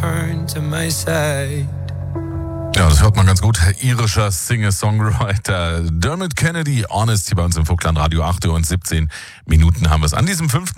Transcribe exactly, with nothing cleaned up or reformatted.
return to my side. Ja, das hört man ganz gut. Irischer Singer-Songwriter Dermot Kennedy, Honest, hier bei uns im Vogtland Radio. acht Uhr und siebzehn Minuten haben wir es an diesem fünften